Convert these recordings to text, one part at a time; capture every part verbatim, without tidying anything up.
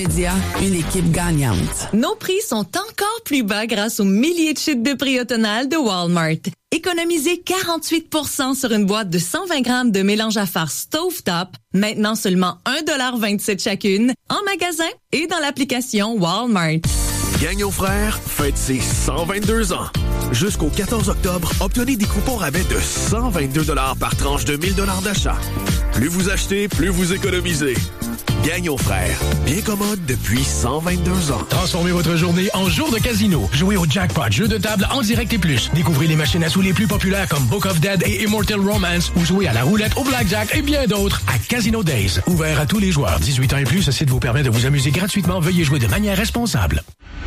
Média, une équipe gagnante. Nos prix sont encore plus bas grâce aux milliers de chutes de prix automnales de Walmart. Économisez quarante-huit pour cent sur une boîte de cent vingt grammes de mélange à farce Stovetop, maintenant seulement un dollar vingt-sept chacune, en magasin et dans l'application Walmart. Gang aux frères fête ses cent vingt-deux ans. Jusqu'au quatorze octobre, obtenez des coupons rabais de cent vingt-deux dollars par tranche de mille dollars d'achat. Plus vous achetez, plus vous économisez. Gang aux frères, bien commode depuis cent vingt-deux ans. Transformez votre journée en jour de casino. Jouez au jackpot, jeu de table en direct et plus. Découvrez les machines à sous les plus populaires comme Book of Dead et Immortal Romance ou jouez à la roulette, au blackjack et bien d'autres à Casino Days. Ouvert à tous les joueurs. dix-huit ans et plus, ce site vous permet de vous amuser gratuitement. Veuillez jouer de manière responsable.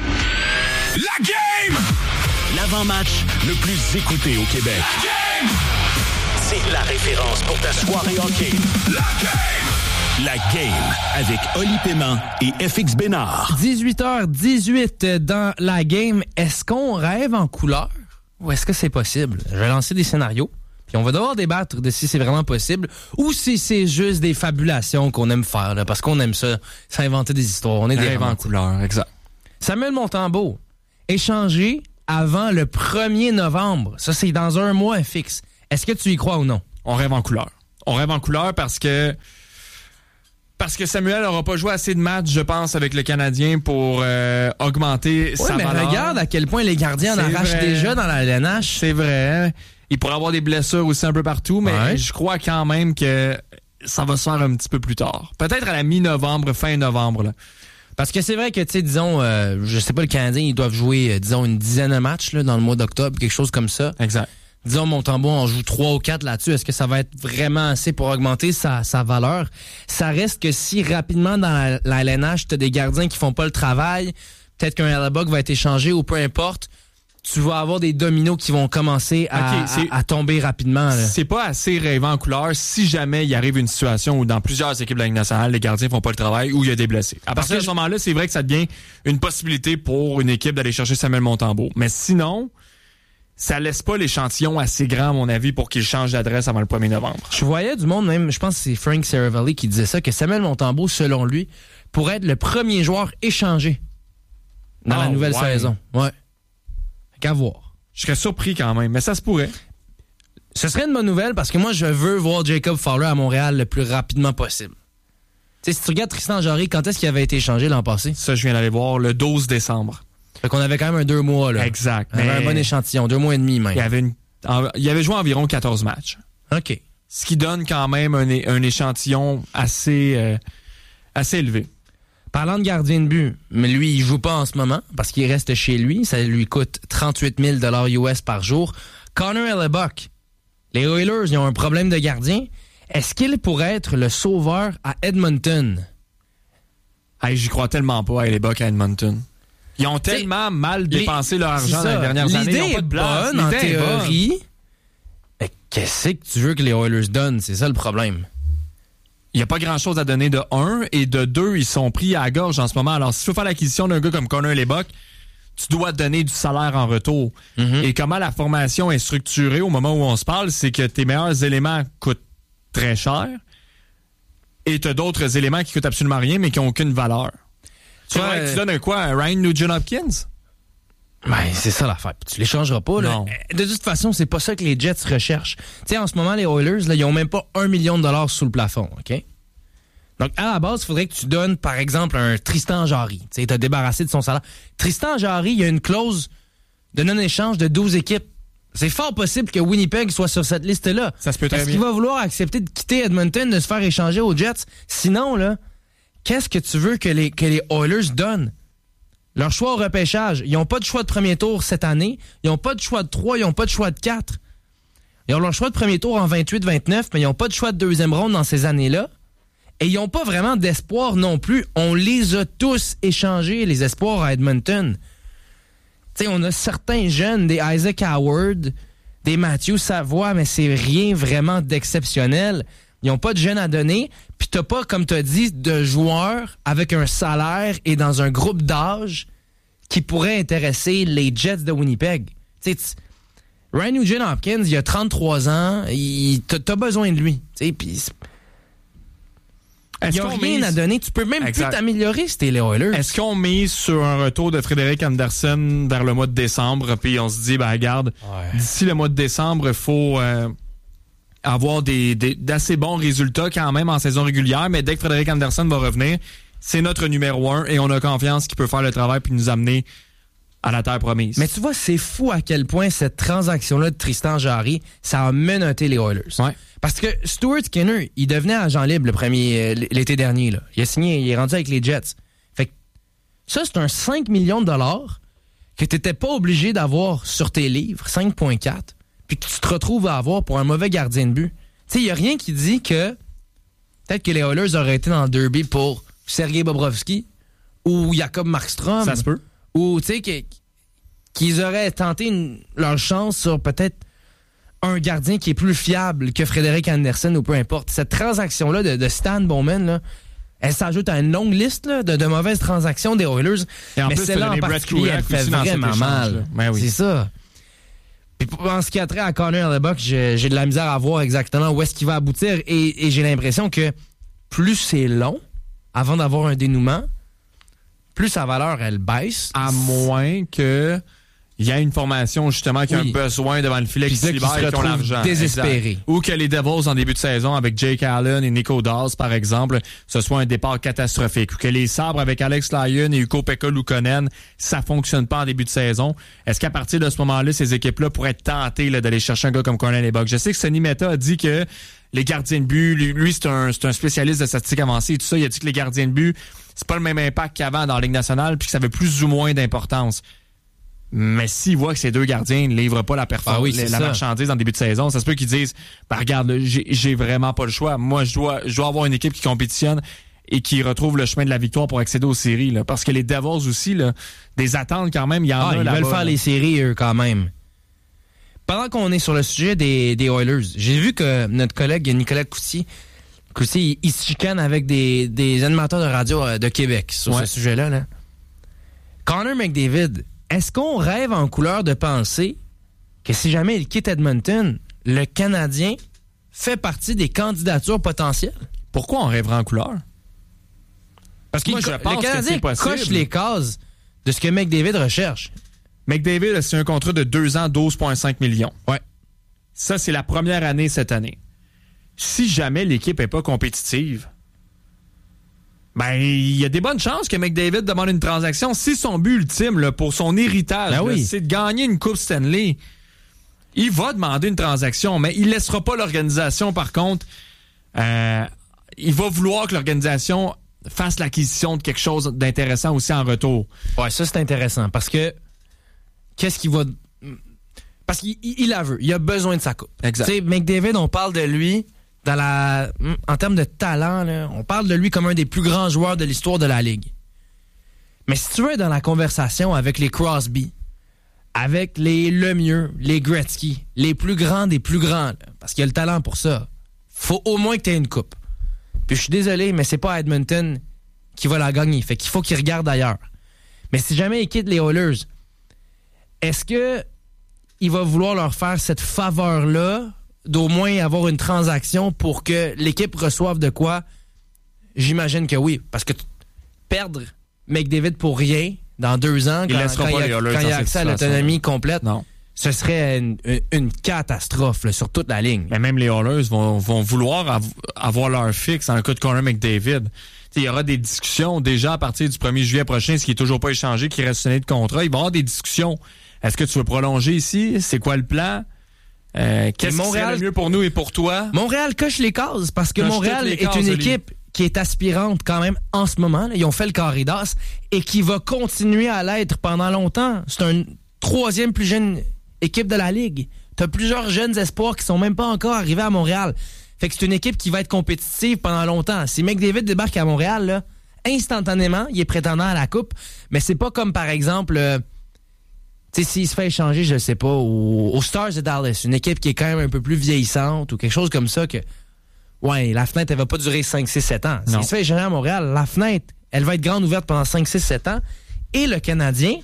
La game! L'avant-match le plus écouté au Québec. La game! C'est la référence pour ta soirée hockey. La game! La game avec Oli Paiement et F X Bénard. dix-huit heures dix-huit dans la game. Est-ce qu'on rêve en couleur ou est-ce que c'est possible? Je vais lancer des scénarios, puis on va devoir débattre de si c'est vraiment possible ou si c'est juste des fabulations qu'on aime faire, là, parce qu'on aime ça, s'inventer des histoires. On est des rêves en couleur, exact. Samuel Montembeault, échangé avant le premier novembre. Ça, c'est dans un mois fixe. Est-ce que tu y crois ou non? On rêve en couleur. On rêve en couleur parce que Parce que Samuel n'aura pas joué assez de matchs, je pense, avec le Canadien pour euh, augmenter ouais, sa mais valeur. Regarde à quel point les gardiens en arrachent déjà dans la L N H. C'est vrai. Il pourrait avoir des blessures aussi un peu partout, mais ouais. Je crois quand même que ça va se faire un petit peu plus tard. Peut-être à la mi-novembre, fin novembre. Là. Parce que c'est vrai que, tu sais, disons, euh, je sais pas, le Canadien, ils doivent jouer, euh, disons, une dizaine de matchs là, dans le mois d'octobre, quelque chose comme ça. Exact. Disons, Montembeault en joue trois ou quatre là-dessus. Est-ce que ça va être vraiment assez pour augmenter sa, sa valeur? Ça reste que si rapidement dans la, la L N H, tu as des gardiens qui font pas le travail, peut-être qu'un Hellebuck va être échangé ou peu importe, tu vas avoir des dominos qui vont commencer à, okay, à, à tomber rapidement. Là. C'est pas assez rêvant en couleur si jamais il arrive une situation où dans plusieurs équipes de la Ligue nationale, les gardiens font pas le travail ou il y a des blessés. À partir de ce moment-là, c'est vrai que ça devient une possibilité pour une équipe d'aller chercher Samuel Montembeault. Mais sinon, ça laisse pas l'échantillon assez grand, à mon avis, pour qu'il change d'adresse avant le premier novembre. Je voyais du monde, même, je pense que c'est Frank Seravalli qui disait ça, que Samuel Montembeault, selon lui, pourrait être le premier joueur échangé dans oh, la nouvelle ouais. saison. Ouais. Qu'à voir. Je serais surpris quand même, mais ça se pourrait. Ce serait une bonne nouvelle parce que moi, je veux voir Jacob Fowler à Montréal le plus rapidement possible. Tu sais, si tu regardes Tristan Jarry, quand est-ce qu'il avait été échangé l'an passé? Ça, je viens d'aller voir le douze décembre. Fait qu'on avait quand même un deux mois, là. Exact. On avait un bon échantillon, deux mois et demi, même. Il avait, une, en, il avait joué environ quatorze matchs. OK. Ce qui donne quand même un, un échantillon assez, euh, assez élevé. Parlant de gardien de but, mais lui, il joue pas en ce moment parce qu'il reste chez lui. Ça lui coûte trente-huit mille dollars U S par jour. Connor Hellebuck. Les Oilers, ils ont un problème de gardien. Est-ce qu'il pourrait être le sauveur à Edmonton? Hey, j'y crois tellement pas à Hellebuck à Edmonton. Ils ont tellement T'sais, mal dépensé les, leur argent dans les dernières L'idée années. Ils ont pas de place. Bonne, en théorie. Mais qu'est-ce que tu veux que les Oilers donnent? C'est ça le problème. Il n'y a pas grand-chose à donner de un, et de deux, ils sont pris à la gorge en ce moment. Alors, si tu veux faire l'acquisition d'un gars comme Connor Hellebuck, tu dois donner du salaire en retour. Mm-hmm. Et comment la formation est structurée au moment où on se parle, c'est que tes meilleurs éléments coûtent très cher et tu as d'autres éléments qui coûtent absolument rien, mais qui n'ont aucune valeur. Tu vois, euh... tu donnes un quoi? Un Ryan Nugent-Hopkins? Ben, c'est ça l'affaire. Tu les changeras pas, là. Non. De toute façon, c'est pas ça que les Jets recherchent. Tu sais, en ce moment, les Oilers, là, ils ont même pas un million de dollars sous le plafond, OK? Donc, à la base, il faudrait que tu donnes, par exemple, un Tristan Jarry. Tu sais, t'as débarrassé de son salaire. Tristan Jarry, il y a une clause de non-échange de douze équipes. C'est fort possible que Winnipeg soit sur cette liste-là. Ça se peut très Est-ce bien. qu'il va vouloir accepter de quitter Edmonton, de se faire échanger aux Jets? Sinon, là, qu'est-ce que tu veux que les, que les Oilers donnent? Leur choix au repêchage, ils n'ont pas de choix de premier tour cette année. Ils n'ont pas de choix de trois, ils n'ont pas de choix de quatre. Ils ont leur choix de premier tour en vingt-huit vingt-neuf, mais ils n'ont pas de choix de deuxième ronde dans ces années-là. Et ils n'ont pas vraiment d'espoir non plus. On les a tous échangés, les espoirs à Edmonton. Tu sais, on a certains jeunes, des Isaac Howard, des Matthew Savoie, mais c'est rien vraiment d'exceptionnel. Ils n'ont pas de jeunes à donner. Puis t'as pas, comme tu as dit, de joueurs avec un salaire et dans un groupe d'âge qui pourrait intéresser les Jets de Winnipeg. Tu sais, Ryan Nugent-Hopkins, il a trente-trois ans, il, t'as, t'as besoin de lui. Tu sais, puis Il n'y a rien mise... à donner. Tu peux même exact. plus t'améliorer si t'es les Oilers. Est-ce qu'on mise sur un retour de Frédéric Andersen vers le mois de décembre, puis on se dit, ben regarde, ouais. d'ici le mois de décembre, il faut euh, avoir des, des, d'assez bons résultats quand même en saison régulière, mais dès que Frédéric Andersen va revenir, c'est notre numéro un et on a confiance qu'il peut faire le travail puis nous amener à la terre promise. Mais tu vois, c'est fou à quel point cette transaction-là de Tristan Jarry, ça a menotté les Oilers. Ouais. Parce que Stuart Skinner, il devenait agent libre le premier, l'été dernier. Là. Il a signé, il est rendu avec les Jets. Fait que ça, c'est un cinq millions de dollars que tu n'étais pas obligé d'avoir sur tes livres, cinq virgule quatre, puis que tu te retrouves à avoir pour un mauvais gardien de but. Tu sais, il n'y a rien qui dit que peut-être que les Oilers auraient été dans le derby pour Sergei Bobrovsky ou Jacob Markstrom. Ça se peut. Ou, tu sais, que, qu'ils auraient tenté une, leur chance sur peut-être un gardien qui est plus fiable que Frédéric Andersen ou peu importe. Cette transaction-là de, de Stan Bowman, là, elle s'ajoute à une longue liste là, de, de mauvaises transactions des Oilers. Et en mais plus, celle-là en particulier, elle fait vraiment mal. Ben oui. C'est ça. Puis en ce qui a trait à Connor Hellebuyck, j'ai, j'ai de la misère à voir exactement où est-ce qu'il va aboutir et, et j'ai l'impression que plus c'est long avant d'avoir un dénouement, plus sa valeur, elle baisse. À moins que il y a une formation, justement, qui oui. a un besoin devant le filet, qui se libère et qui ont l'argent. Désespéré. Exact. Ou que les Devils, en début de saison, avec Jake Allen et Nico Daws, par exemple, ce soit un départ catastrophique. Ou que les Sabres, avec Alex Lyon et Ukko-Pekka Luukkonen, ça fonctionne pas en début de saison. Est-ce qu'à partir de ce moment-là, ces équipes-là pourraient être tentées là, d'aller chercher un gars comme Connor Hellebuyck? Je sais que Sonny Mehta a dit que les gardiens de but, lui, lui c'est un, c'est un spécialiste de statistiques avancées et tout ça. Il a dit que les gardiens de but, c'est pas le même impact qu'avant dans la Ligue nationale, puis que ça avait plus ou moins d'importance. Mais s'ils voient que ces deux gardiens ne livrent pas la performance, ah oui, la, la marchandise en début de saison, ça se peut qu'ils disent, ben regarde, là, j'ai, j'ai vraiment pas le choix. Moi, je dois, je dois avoir une équipe qui compétitionne et qui retrouve le chemin de la victoire pour accéder aux séries. Là. Parce que les Devils aussi, là, des attentes quand même, il y en ah, a ils là-bas. Ils veulent faire là. les séries, eux, quand même. Pendant qu'on est sur le sujet des, des Oilers, j'ai vu que notre collègue Nicolas Coutier, Coutier il se chicane avec des, des animateurs de radio de Québec sur ouais. ce sujet-là. Là. Connor McDavid, est-ce qu'on rêve en couleur de penser que si jamais il quitte Edmonton, le Canadien fait partie des candidatures potentielles? Pourquoi on rêverait en couleur? Parce que Moi, je le pense Canadien que c'est coche les cases de ce que McDavid recherche. McDavid, c'est un contrat de deux ans, douze virgule cinq millions. Ouais. Ça, c'est la première année cette année. Si jamais l'équipe n'est pas compétitive, ben, il y a des bonnes chances que McDavid demande une transaction. Si son but ultime là, pour son héritage, ben oui. là, c'est de gagner une Coupe Stanley, il va demander une transaction, mais il ne laissera pas l'organisation, par contre. Euh, il va vouloir que l'organisation fasse l'acquisition de quelque chose d'intéressant aussi en retour. Ouais, ça, c'est intéressant, parce que qu'est-ce qu'il va... Parce qu'il il la veut. Il a besoin de sa coupe. Exact. Tu sais, McDavid, on parle de lui... Dans la, en termes de talent, là, on parle de lui comme un des plus grands joueurs de l'histoire de la Ligue. Mais si tu veux être dans la conversation avec les Crosby, avec les Lemieux, les Gretzky, les plus grands des plus grands, là, parce qu'il y a le talent pour ça, faut au moins que tu aies une coupe. Puis je suis désolé, mais c'est pas Edmonton qui va la gagner. Fait qu'il faut qu'il regarde ailleurs. Mais si jamais il quitte les Oilers, est-ce que il va vouloir leur faire cette faveur-là d'au moins avoir une transaction pour que l'équipe reçoive de quoi? J'imagine que oui. Parce que t- perdre McDavid pour rien dans deux ans, il quand, quand il y a, quand il y a accès à l'autonomie complète, non. Ce serait une, une, une catastrophe là, sur toute la ligne. Mais même les Oilers vont, vont vouloir av- avoir leur fixe en cas de Connor McDavid. Il y aura des discussions déjà à partir du premier juillet prochain, ce qui n'est toujours pas échangé, qui reste signé de contrat. Il va y avoir des discussions. Est-ce que tu veux prolonger ici? C'est quoi le plan? Euh, qu'est-ce Montréal, qui serait le mieux pour nous et pour toi? Montréal coche les cases parce que coche Montréal est cases, une Oli. équipe qui est aspirante quand même en ce moment. Là. Ils ont fait le carré d'as et qui va continuer à l'être pendant longtemps. C'est un troisième plus jeune équipe de la Ligue. T'as plusieurs jeunes espoirs qui sont même pas encore arrivés à Montréal. Fait que c'est une équipe qui va être compétitive pendant longtemps. Si McDavid débarque à Montréal, là, instantanément, il est prétendant à la Coupe. Mais c'est pas comme, par exemple... Euh, tu sais, s'il se fait échanger, je sais pas, aux, aux Stars de Dallas, une équipe qui est quand même un peu plus vieillissante ou quelque chose comme ça, que, ouais, la fenêtre, elle va pas durer cinq, six, sept ans. S'il se fait échanger à Montréal, la fenêtre, elle va être grande ouverte pendant cinq, six, sept ans et le Canadien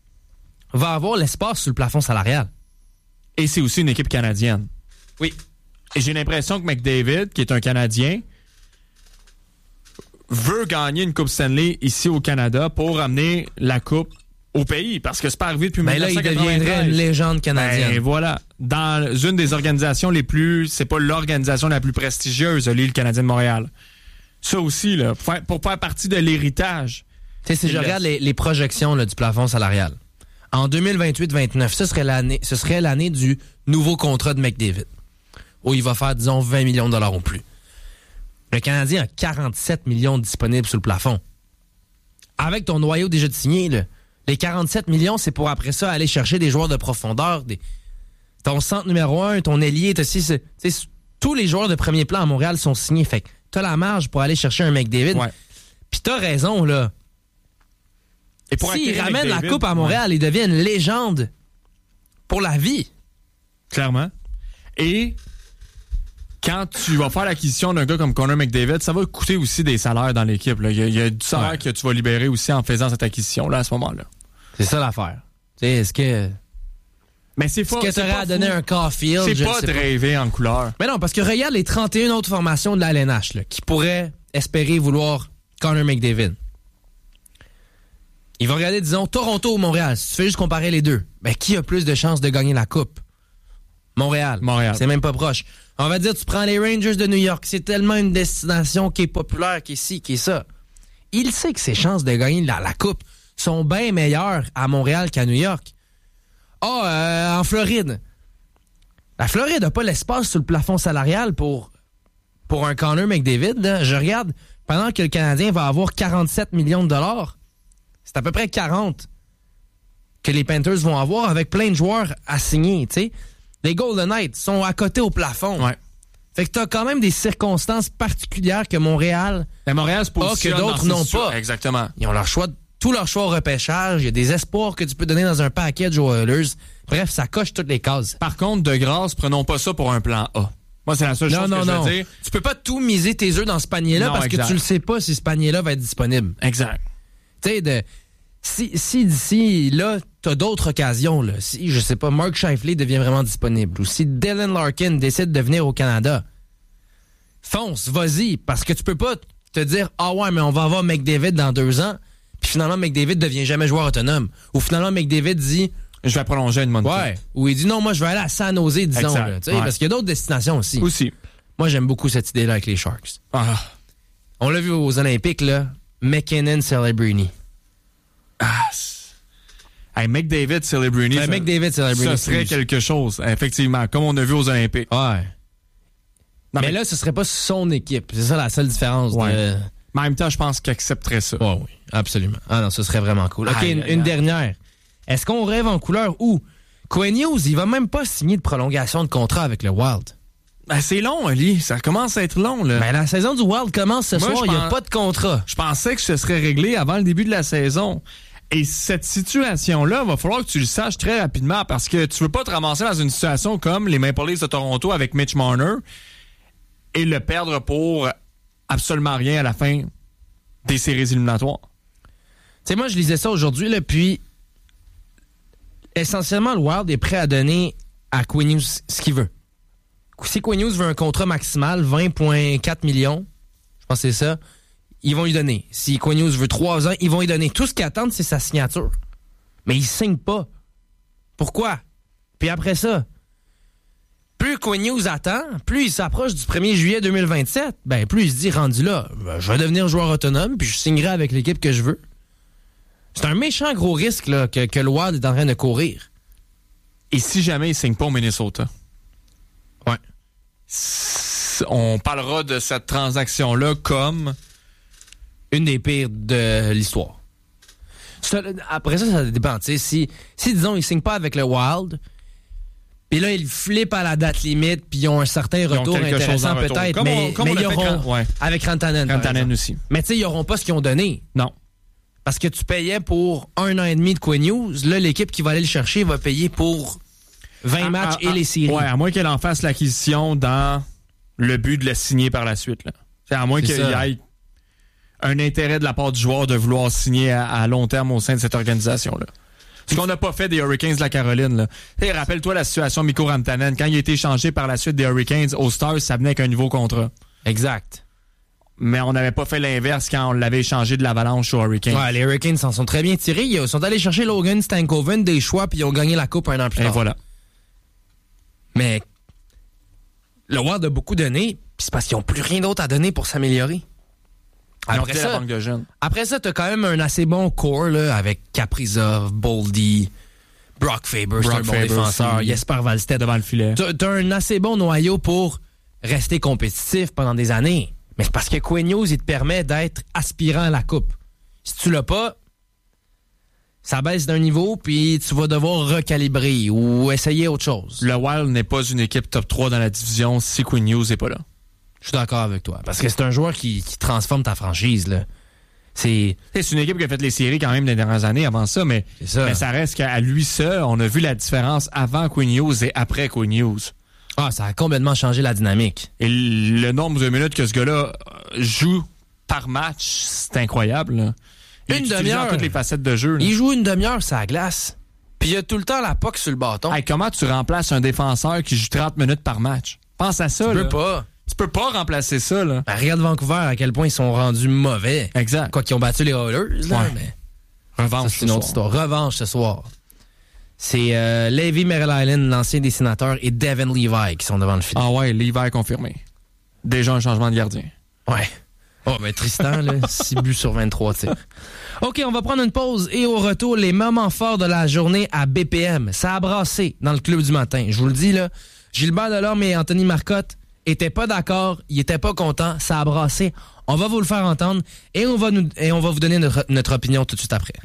va avoir l'espace sur le plafond salarial. Et c'est aussi une équipe canadienne. Oui. Et j'ai l'impression que McDavid, qui est un Canadien, veut gagner une Coupe Stanley ici au Canada pour amener la Coupe au pays, parce que c'est pas arrivé depuis ben dix-neuf cent quatre-vingt-treize. là, il deviendrait une légende canadienne. Ben voilà. Dans une des organisations les plus... C'est pas l'organisation la plus prestigieuse, l'île canadienne de Montréal. Ça aussi, là, pour faire, pour faire partie de l'héritage. Tu sais, si je regarde les, les projections là, du plafond salarial, en deux mille vingt-huit vingt-neuf, ce serait l'année, ce serait l'année du nouveau contrat de McDavid, où il va faire, disons, vingt millions de dollars ou plus. Le Canadien a quarante-sept millions disponibles sur le plafond. Avec ton noyau déjà de signé, là, les quarante-sept millions, c'est pour après ça aller chercher des joueurs de profondeur, des... ton centre numéro un, ton ailier, t'as aussi, c'est, tous les joueurs de premier plan à Montréal sont signés. Fait que t'as la marge pour aller chercher un McDavid. Ouais. Puis t'as raison, là. Et pour S'il ramène McDavid, la Coupe à Montréal, ouais. il devient une légende pour la vie. Clairement. Et quand tu vas faire l'acquisition d'un gars comme Connor McDavid, ça va coûter aussi des salaires dans l'équipe. Là. Il, y a, il y a du salaire ouais. que tu vas libérer aussi en faisant cette acquisition-là à ce moment-là. C'est ça l'affaire. Tu sais, est-ce que... Mais c'est pas... Est-ce que tu aurais à donner un Caulfield? C'est pas de rêver en couleur. Mais non, parce que regarde les trente et une autres formations de la L N H là, qui pourraient espérer vouloir Connor McDavid. Il va regarder, disons, Toronto ou Montréal. Si tu fais juste comparer les deux, ben qui a plus de chances de gagner la Coupe? Montréal. Montréal. C'est même pas proche. On va dire, tu prends les Rangers de New York. C'est tellement une destination qui est populaire, qui est ci, qui est ça. Il sait que ses chances de gagner la, la Coupe sont bien meilleures à Montréal qu'à New York. Ah, oh, euh, en Floride. La Floride n'a pas l'espace sur le plafond salarial pour, pour un Connor McDavid. Là. Je regarde, pendant que le Canadien va avoir quarante-sept millions de dollars, c'est à peu près quarante que les Panthers vont avoir avec plein de joueurs à signer, tu sais. Les Golden Knights sont à côté au plafond. Ouais. Fait que t'as quand même des circonstances particulières que Montréal Mais Montréal se positionne a, que d'autres n'ont pas. Exactement. Ils ont leur choix, tout leur choix au repêchage. Il y a des espoirs que tu peux donner dans un package aux Oilers. Bref, ça coche toutes les cases. Par contre, de grâce, prenons pas ça pour un plan A. Moi, c'est la seule non, chose non, que je non. veux dire. Tu peux pas tout miser tes œufs dans ce panier-là non, parce exact. que tu le sais pas si ce panier-là va être disponible. Exact. Tu sais, de... Si, si d'ici là, t'as d'autres occasions, là, si, je sais pas, Mark Scheifele devient vraiment disponible, ou si Dylan Larkin décide de venir au Canada, fonce, vas-y, parce que tu peux pas te dire, ah ouais, mais on va avoir McDavid dans deux ans, puis finalement McDavid devient jamais joueur autonome, ou finalement McDavid dit, je vais prolonger une montre. Ouais, ou il dit non, moi je vais aller à San Jose, disons, là, ouais. Parce qu'il y a d'autres destinations aussi. Aussi. Moi j'aime beaucoup cette idée-là avec les Sharks. Ah. On l'a vu aux Olympiques, là, McKinnon, Celebrini. Ah, hey, McDavid, Celebrini, ça, McDavid, Celebrini, ça serait quelque chose, effectivement, comme on a vu aux Olympiques. Ouais. Non, mais, mais là, ce serait pas son équipe. C'est ça la seule différence. Ouais. De... Mais en même temps, je pense qu'il accepterait ça. Oh, oui, absolument. Ah non, ce serait vraiment cool. OK, aïe, une, aïe, une aïe. dernière. Est-ce qu'on rêve en couleur ou Quinn Hughes, il va même pas signer de prolongation de contrat avec le Wild? Ben, c'est long, Ali. Ça commence à être long, là. Ben, la saison du Wild commence ce Moi, soir. Il n'y pense... a pas de contrat. Je pensais que ce serait réglé avant le début de la saison. Et cette situation-là, va falloir que tu le saches très rapidement parce que tu veux pas te ramasser dans une situation comme les Maple Leafs de Toronto avec Mitch Marner et le perdre pour absolument rien à la fin des séries éliminatoires. Tu sais, moi, je lisais ça aujourd'hui, là, puis essentiellement, le Wild est prêt à donner à Quinn Hughes ce qu'il veut. Si Quinn Hughes veut un contrat maximal, vingt virgule quatre millions, je pense que c'est ça, ils vont lui donner. Si Quinn Hughes veut trois ans, ils vont lui donner. Tout ce qu'ils attendent, c'est sa signature. Mais il signe pas. Pourquoi? Puis après ça, plus Quinn Hughes attend, plus il s'approche du premier juillet deux mille vingt-sept, ben plus il se dit, rendu là, ben, je vais devenir joueur autonome, puis je signerai avec l'équipe que je veux. C'est un méchant gros risque là, que, que le Wild est en train de courir. Et si jamais il signe pas au Minnesota? Ouais. On parlera de cette transaction-là comme... une des pires de l'histoire. Ça, après ça, ça dépend. Si, si, disons, ils ne signent pas avec le Wild, puis là, ils flippent à la date limite, puis ils ont un certain retour intéressant retour. peut-être, comme mais, on, comme mais on ils auront... Quand, ouais. Avec Rantanen. Rantanen aussi. Mais tu sais, ils n'auront pas ce qu'ils ont donné. Non. Parce que tu payais pour un an et demi de Quinn Hughes. Là, l'équipe qui va aller le chercher va payer pour vingt à, matchs à, et à, les séries. Ouais, à moins qu'elle en fasse l'acquisition dans le but de le signer par la suite. Là. C'est à moins qu'il y ait un intérêt de la part du joueur de vouloir signer à, à long terme au sein de cette organisation-là. Ce qu'on n'a pas fait des Hurricanes de la Caroline. Là. Hey, rappelle-toi la situation de Mikko Rantanen. Quand il a été échangé par la suite des Hurricanes aux Stars, ça venait avec un nouveau contrat. Exact. mais on n'avait pas fait l'inverse quand on l'avait échangé de l'Avalanche aux Hurricanes. Ouais, les Hurricanes s'en sont très bien tirés. Ils sont allés chercher Logan Stankoven, des choix, puis ils ont gagné la Coupe un an plus Et tard. voilà. Mais le Wild a beaucoup donné, puis c'est parce qu'ils n'ont plus rien d'autre à donner pour s'améliorer. Après ça, ça, la banque de jeunes. après ça, t'as quand même un assez bon core là, avec Kaprizov, Boldy, Brock Faber, c'est un bon Faber défenseur, aussi. Jesper Wallstedt. Devant le filet. T'as, t'as un assez bon noyau pour rester compétitif pendant des années. Mais c'est parce que Quinn Hughes, il te permet d'être aspirant à la Coupe. Si tu l'as pas, ça baisse d'un niveau, puis tu vas devoir recalibrer ou essayer autre chose. Le Wild n'est pas une équipe top trois dans la division si Quinn Hughes n'est pas là. Je suis d'accord avec toi. Parce que c'est un joueur qui, qui transforme ta franchise, là. C'est... C'est une équipe qui a fait les séries quand même les dernières années avant ça, mais C'est ça. mais ça reste qu'à lui seul, on a vu la différence avant Quinn Hughes et après Quinn Hughes. Ah, ça a complètement changé la dynamique. Et le nombre de minutes que ce gars-là joue par match, c'est incroyable. Là. Il Une utilise demi-heure. toutes les facettes de jeu. Là. Il joue une demi-heure sur la glace. Puis il a tout le temps la puck sur le bâton. Hey, comment tu remplaces un défenseur qui joue trente minutes par match? Pense à ça. tu là. peux pas. Tu peux pas remplacer ça. Là. Ben, regarde Vancouver, à quel point ils sont rendus mauvais. Exact. Quoi qu'ils ont battu les Oilers, là, Ouais. mais... Ça, Revanche. c'est une autre histoire. Revanche ce soir. C'est euh, Levi Merrill-Island, l'ancien des Sénateurs, et Devin Levi qui sont devant le filet. Ah ouais, l'hiver confirmé. Déjà un changement de gardien. Ouais. Oh, mais Tristan, là, six buts sur vingt-trois tirs. OK, on va prendre une pause et au retour, les moments forts de la journée à B P M. Ça a brassé dans le club du matin. Je vous le dis, là, Gilbert Delorme et Anthony Marcotte étaient pas d'accord, ils étaient pas contents, ça a brassé. On va vous le faire entendre et on va, nous, et on va vous donner notre, notre opinion tout de suite après.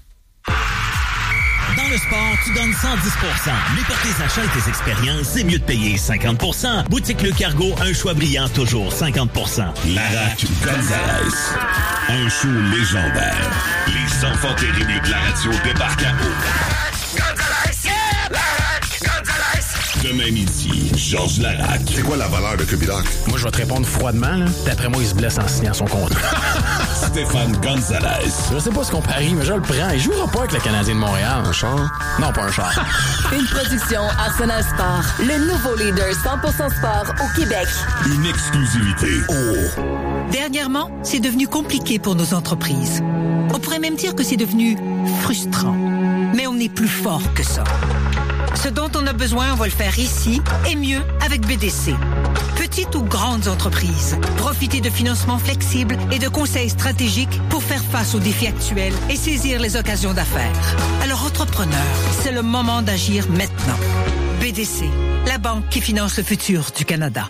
Dans le sport, tu donnes cent dix pour cent. Mais pour tes achats et tes expériences, c'est mieux de payer cinquante pour cent. Boutique Le Cargo, un choix brillant, toujours cinquante pour cent. Larac Gonzalez. Un show légendaire. Les enfants terribles de la radio débarquent à eau. Gonzalez! Larac! Gonzalez! Demain midi, Georges Larac. C'est quoi la valeur de Cubidoc? Moi, je vais te répondre froidement. Là. D'après moi, il se blesse en signant son contrat. Stéphane Gonzalez. Je sais pas ce qu'on parie, mais je le prends. Il jouera pas avec le Canadien de Montréal. Un char? Non, pas un char. Une production Arsenal Sport, le nouveau leader cent pour cent sport au Québec. Une exclusivité. Oh! Dernièrement, c'est devenu compliqué pour nos entreprises. On pourrait même dire que c'est devenu frustrant. Mais on est plus fort que ça. Ce dont on a besoin, on va le faire ici et mieux avec B D C. Petites ou grandes entreprises, profitez de financements flexibles et de conseils stratégiques pour faire face aux défis actuels et saisir les occasions d'affaires. Alors, entrepreneurs, c'est le moment d'agir maintenant. B D C, la banque qui finance le futur du Canada.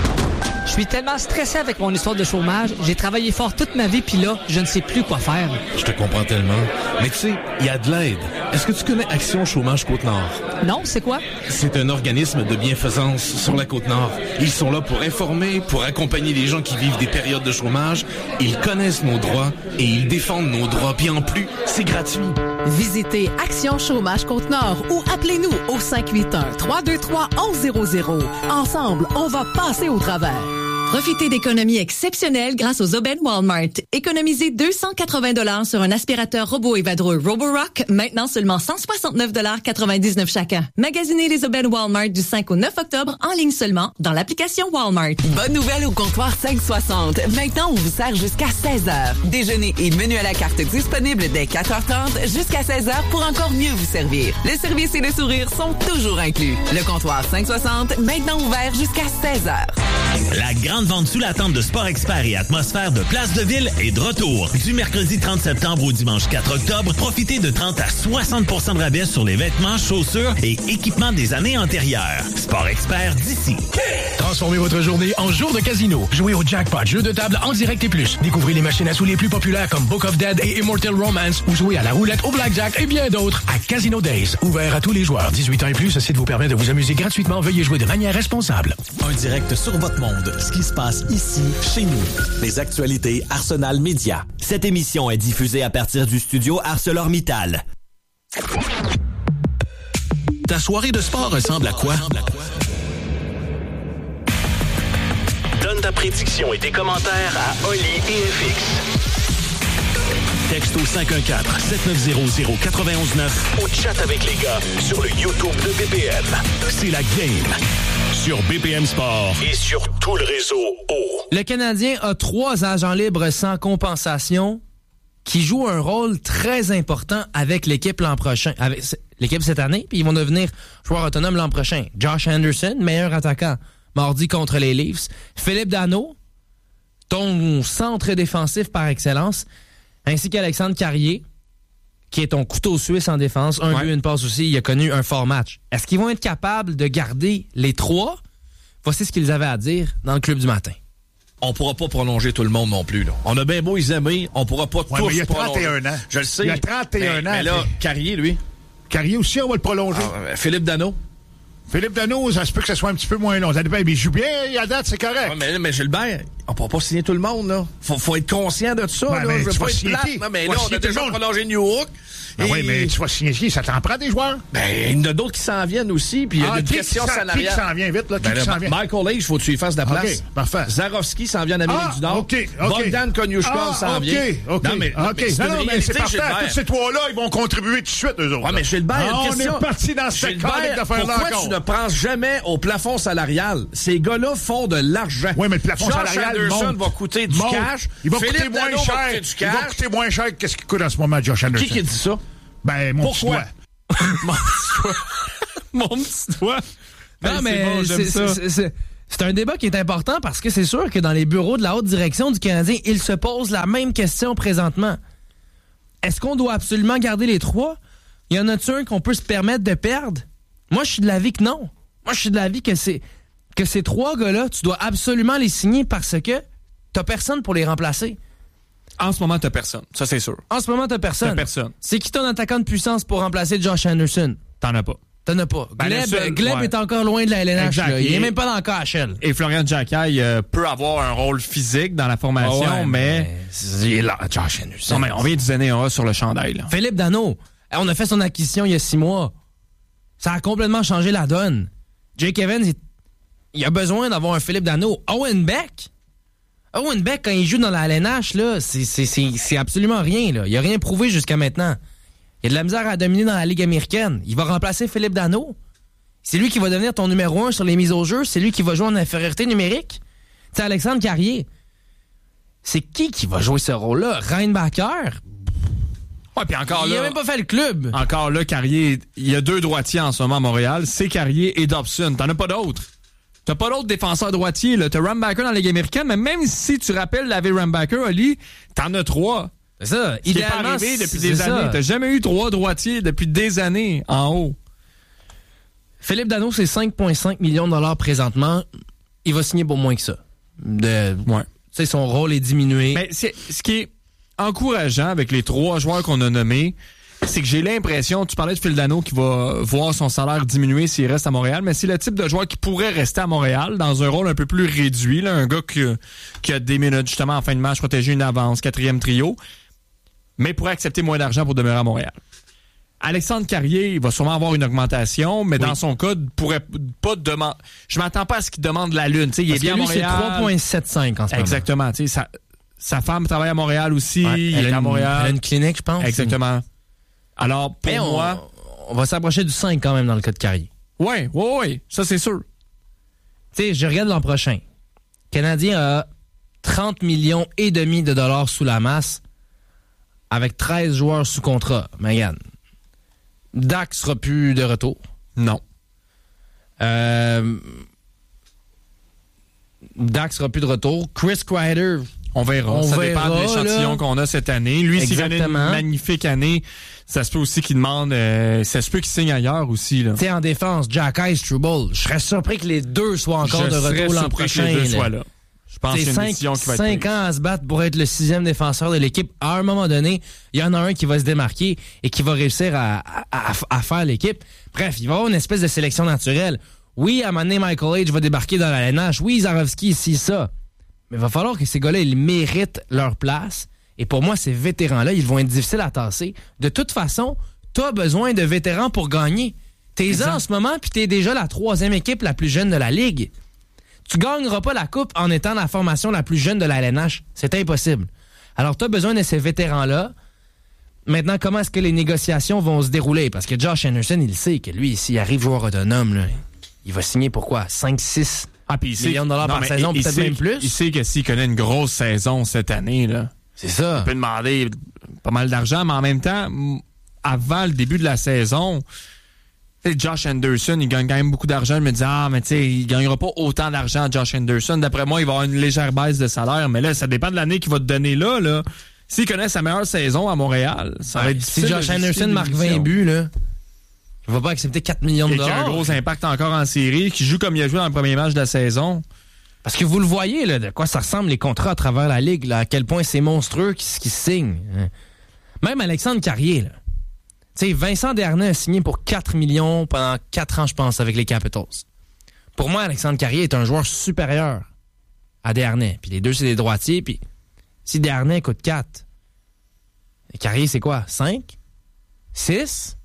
Je suis tellement stressé avec mon histoire de chômage. J'ai travaillé fort toute ma vie, puis là, je ne sais plus quoi faire. Je te comprends tellement. Mais tu sais, il y a de l'aide. Est-ce que tu connais Action Chômage Côte-Nord? Non, c'est quoi? C'est un organisme de bienfaisance sur la Côte-Nord. Ils sont là pour informer, pour accompagner les gens qui vivent des périodes de chômage. Ils connaissent nos droits et ils défendent nos droits. Puis en plus, c'est gratuit. Visitez Action Chômage Côte-Nord ou appelez-nous au cinq huit un, trois deux trois, un un zéro zéro. Ensemble, on va passer au travers. Profitez d'économies exceptionnelles grâce aux aubaines Walmart. Économisez deux cent quatre-vingts dollars sur un aspirateur robot et vadrouille Roborock, maintenant seulement cent soixante-neuf dollars quatre-vingt-dix-neuf chacun. Magasinez les aubaines Walmart du cinq au neuf octobre en ligne seulement dans l'application Walmart. Bonne nouvelle au comptoir cinq soixante. Maintenant, on vous sert jusqu'à seize heures. Déjeuner et menu à la carte disponible dès quatre heures trente jusqu'à seize heures pour encore mieux vous servir. Le service et le sourire sont toujours inclus. Le comptoir cinq soixante, maintenant ouvert jusqu'à seize heures. La grande vente sous la tente de Sport Expert et Atmosphère de Place de Ville est de retour. Du mercredi trente septembre au dimanche quatre octobre, profitez de trente à soixante pour cent de rabais sur les vêtements, chaussures et équipements des années antérieures. Sport Expert d'ici. Transformez votre journée en jour de casino. Jouez au Jackpot, jeu de table en direct et plus. Découvrez les machines à sous les plus populaires comme Book of Dead et Immortal Romance ou jouez à la roulette, au blackjack et bien d'autres à Casino Days. Ouvert à tous les joueurs. dix-huit ans et plus, ce site vous permet de vous amuser gratuitement. Veuillez jouer de manière responsable. Un direct sur votre monde. Ce qui se passe ici, chez nous. Les actualités Arsenal Média. Cette émission est diffusée à partir du studio ArcelorMittal. Ta soirée de sport ressemble à quoi? Donne ta prédiction et tes commentaires à Oli et F X. Texte au cinq un quatre, sept neuf zéro, zéro neuf un neuf. Ou chat avec les gars sur le YouTube de B P M. C'est la game. sur B P M Sport et sur tout le réseau O. Le Canadien a trois agents libres sans compensation qui jouent un rôle très important avec l'équipe l'an prochain, avec l'équipe cette année, puis ils vont devenir joueurs autonomes l'an prochain. Josh Anderson, meilleur attaquant, mardi contre les Leafs. Philippe Danault, ton centre défensif par excellence, ainsi qu'Alexandre Carrier, qui est ton couteau suisse en défense. Un but, ouais. une passe aussi. Il a connu un fort match. Est-ce qu'ils vont être capables de garder les trois? Voici ce qu'ils avaient à dire dans le Club du matin. On pourra pas prolonger tout le monde non plus. Là. On a bien beau les aimer, on pourra pas ouais, tous mais il y a trente et un prolonger. ans. Je le sais. Il y a trente et un mais, ans. Mais là, Carrier, lui. Carrier aussi, on va le prolonger. Ah, Philippe Danault. Philippe Danault, ça se peut que ça soit un petit peu moins long. Ça dépend, mais il joue bien, à date, c'est correct. Ouais, mais, mais Gilbert, on pourra pas signer tout le monde, là. Faut, faut être conscient de ça, ouais, là. Mais je veux pas être plate, non, mais là, on a déjà prolongé New York. Ben et... Oui, mais tu vas signer qui? Ça t'en prend des joueurs? Ben, il y en a d'autres qui s'en viennent aussi, puis il y a ah, des questions salariales. Qui s'en vient vite, là? Qui, ben, qui s'en vient? Michael Age, faut que tu lui fasses de la place. OK, parfait. Zarovski s'en vient en Amérique ah, du Nord. OK, OK. Bogdan Konyushkov ah, s'en okay, vient. OK, Non, mais, OK. mais c'est, non, non, mais c'est parfait. Gilbert. Tous ces trois-là, ils vont contribuer tout de suite, eux autres. Ouais, mais Gilbert, ah, une on question. est parti dans cette chronique d'affaires-là pourquoi encore. tu ne penses jamais au plafond salarial? Ces gars-là font de l'argent. Oui, mais le plafond Josh salarial Anderson monte, va coûter du monte. cash. Il va Philippe coûter moins Danault cher. va coûter du cash. Il va coûter moins cher que ce qu'il coûte en ce moment, Josh Anderson. Qui qui dit ça? Ben, mon Pourquoi? petit doigt. Mon petit doigt. Mon petit doigt. Non, mais c'est, bon, c'est, ça. c'est, c'est, c'est un débat qui est important parce que c'est sûr que dans les bureaux de la haute direction du Canadien, ils se posent la même question présentement. Est-ce qu'on doit absolument garder les trois? Y en a-tu un qu'on peut se permettre de perdre? Moi, je suis de l'avis que non. Moi, je suis de l'avis que c'est que ces trois gars-là, tu dois absolument les signer parce que t'as personne pour les remplacer. En ce moment, t'as personne. Ça, c'est sûr. En ce moment, t'as personne. T'as personne. C'est qui ton attaquant de puissance pour remplacer Josh Anderson? T'en as pas. T'en as pas. Ben, Gleb, seul, Gleb ouais. est encore loin de la L N H. Exact. Là. Il Et, est même pas dans le K H L. Et Florian Giaccai euh, peut avoir un rôle physique dans la formation, oh ouais, mais... mais... Il est là, Josh Anderson. Non, mais on vient du donner un A sur le chandail. Là. Philippe Danault. On a fait son acquisition il y a six mois. Ça a complètement changé la donne. Jake Evans, il, il a besoin d'avoir un Philippe Danault. Owen Beck... Owen Beck, quand il joue dans la L N H, là, c'est, c'est, c'est, c'est absolument rien. Là. Il a rien prouvé jusqu'à maintenant. Il a de la misère à dominer dans la Ligue américaine. Il va remplacer Philippe Danault. C'est lui qui va devenir ton numéro un sur les mises au jeu. C'est lui qui va jouer en infériorité numérique. Tu sais, Alexandre Carrier. C'est qui qui va jouer ce rôle-là? Reinbacker? Ouais, puis encore il là... Il a même pas fait le club. Encore là, Carrier... Il y a deux droitiers en ce moment à Montréal. C'est Carrier et Dobson. T'en as pas d'autres. T'as pas d'autres défenseurs droitiers, là. T'as Rambacker dans la Ligue américaine, mais même si tu rappelles Lavé Rambacker, Oli, t'en as trois. C'est ça. Ce qui est pas arrivé depuis des années. Ça. T'as jamais eu trois droitiers depuis des années en haut. Philippe Danault, c'est cinq virgule cinq millions de dollars présentement. Il va signer pour moins que ça. De, ouais. Tu sais, son rôle est diminué. Mais c'est, ce qui est encourageant avec les trois joueurs qu'on a nommés, c'est que j'ai l'impression, tu parlais de Phil Danault qui va voir son salaire diminuer s'il reste à Montréal, mais c'est le type de joueur qui pourrait rester à Montréal dans un rôle un peu plus réduit, là, un gars qui, qui a des minutes justement en fin de match, protéger une avance, quatrième trio, mais pourrait accepter moins d'argent pour demeurer à Montréal. Alexandre Carrier, il va sûrement avoir une augmentation, mais oui. Dans son cas, il pourrait pas demander. Je m'attends pas à ce qu'il demande la lune. T'sais, il Parce est bien que lui, à Montréal. C'est trois virgule soixante-cinq en ce moment. Exactement. Sa, sa femme travaille à Montréal aussi. Ouais, il elle est a à une, Montréal. Elle a une clinique, je pense. Exactement. Alors, pour mais on, moi... On va s'approcher du cinq quand même dans le cas de Carrier. Oui, oui, oui. Ça, c'est sûr. Tu sais, je regarde l'an prochain. Le Canadien a trente millions et demi de dollars sous la masse avec treize joueurs sous contrat. Mais regarde, Dak sera plus de retour. Non. Euh, Dak sera plus de retour. Chris Kreider... On verra. On ça verra, dépend de l'échantillon là. qu'on a cette année. Lui, s'il gagne une magnifique année, ça se peut aussi qu'il demande... Euh, ça se peut qu'il signe ailleurs aussi. Tu sais, en défense, Jack Ice, Struble, je serais surpris que les deux soient encore je de retour l'an prochain. Que les deux là. Soient là. Je pense qu'il y a une décision qui va être prise. cinq ans à se battre pour être le sixième défenseur de l'équipe. À un moment donné, il y en a un qui va se démarquer et qui va réussir à, à, à, à faire l'équipe. Bref, il va y avoir une espèce de sélection naturelle. Oui, à un moment donné, Michael Age va débarquer dans la L N H. Oui, Zarovski, ici, ça. Mais il va falloir que ces gars-là, ils méritent leur place. Et pour moi, ces vétérans-là, ils vont être difficiles à tasser. De toute façon, t'as besoin de vétérans pour gagner. T'es en ce moment, puis t'es déjà la troisième équipe la plus jeune de la Ligue. Tu gagneras pas la coupe en étant la formation la plus jeune de la L N H. C'est impossible. Alors, t'as besoin de ces vétérans-là. Maintenant, comment est-ce que les négociations vont se dérouler? Parce que Josh Anderson, il sait que lui, s'il arrive joueur autonome, là, il va signer pour quoi? cinq six ah, millions de dollars non, par saison, il, peut-être il même sait, plus. Il sait que s'il connaît une grosse saison cette année, là, c'est ça. il peut demander pas mal d'argent, mais en même temps, avant le début de la saison, Josh Anderson, il gagne quand même beaucoup d'argent. Je me dis, ah, mais tu sais, il gagnera pas autant d'argent, Josh Anderson. D'après moi, il va avoir une légère baisse de salaire, mais là, ça dépend de l'année qu'il va te donner là, là. S'il connaît sa meilleure saison à Montréal, ça ouais, va être difficile. Si Josh Anderson marque vingt buts, là, il va pas accepter quatre millions de et dollars. Et qui a un gros impact encore en série, qui joue comme il a joué dans le premier match de la saison. Parce que vous le voyez, là, de quoi ça ressemble les contrats à travers la Ligue, là, à quel point c'est monstrueux qui, qui signe. Même Alexandre Carrier, là. Tu sais, Vincent Desharnais a signé pour quatre millions pendant quatre ans, je pense, avec les Capitals. Pour moi, Alexandre Carrier est un joueur supérieur à Desharnais. Puis les deux, c'est des droitiers. Puis si Desharnais coûte quatre, et Carrier, c'est quoi? cinq? six?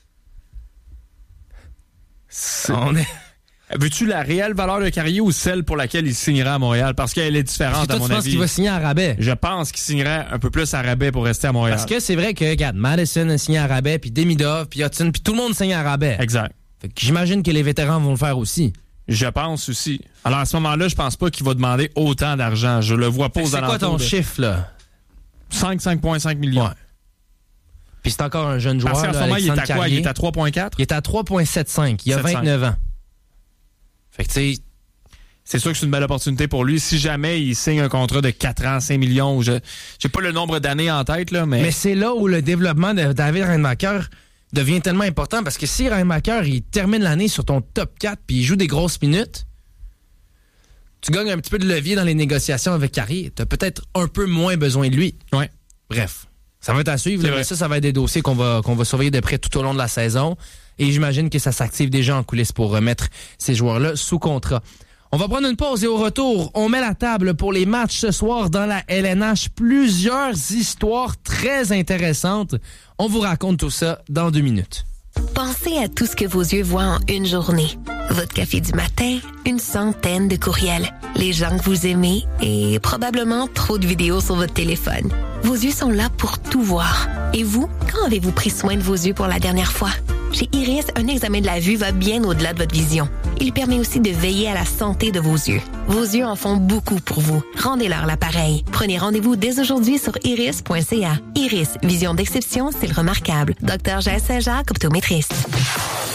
On est... Veux-tu la réelle valeur de Carrier ou celle pour laquelle il signera à Montréal? Parce qu'elle est différente, à mon avis. Tu penses qu'il va signer à rabais? Je pense qu'il signerait un peu plus à rabais pour rester à Montréal. Parce que c'est vrai que, regarde, Madison a signé à rabais, puis Demidov, puis Hudson, puis tout le monde signe à rabais. Exact. Fait que j'imagine que les vétérans vont le faire aussi. Je pense aussi. Alors, à ce moment-là, je pense pas qu'il va demander autant d'argent. Je le vois pas aux alentours. C'est quoi ton de... chiffre, là? cinq, cinq virgule cinq millions. Ouais. Puis c'est encore un jeune joueur. Parce qu'en ce moment, il est à quoi? Il est à trois virgule quatre? Il est à trois virgule soixante-cinq. Il a vingt-neuf ans. Fait que tu sais, c'est sûr que c'est une belle opportunité pour lui. Si jamais il signe un contrat de quatre ans, cinq millions, je j'ai pas le nombre d'années en tête, là, mais... Mais c'est là où le développement de David Reinmacher devient tellement important, parce que si Reinmacher, il termine l'année sur ton top quatre puis il joue des grosses minutes, tu gagnes un petit peu de levier dans les négociations avec Carrier. Tu as peut-être un peu moins besoin de lui. Ouais. Bref, ça va être à suivre. Là, ça, ça va être des dossiers qu'on va, qu'on va surveiller de près tout au long de la saison. Et j'imagine que ça s'active déjà en coulisses pour remettre ces joueurs-là sous contrat. On va prendre une pause et au retour, on met la table pour les matchs ce soir dans la L N H. Plusieurs histoires très intéressantes. On vous raconte tout ça dans deux minutes. Pensez à tout ce que vos yeux voient en une journée. Votre café du matin, une centaine de courriels, les gens que vous aimez et probablement trop de vidéos sur votre téléphone. Vos yeux sont là pour tout voir. Et vous, quand avez-vous pris soin de vos yeux pour la dernière fois? Chez Iris, un examen de la vue va bien au-delà de votre vision. Il permet aussi de veiller à la santé de vos yeux. Vos yeux en font beaucoup pour vous. Rendez-leur l'appareil. Prenez rendez-vous dès aujourd'hui sur iris point c a. Iris, vision d'exception, c'est le remarquable. Docteur J. Saint-Jacques, optométriste.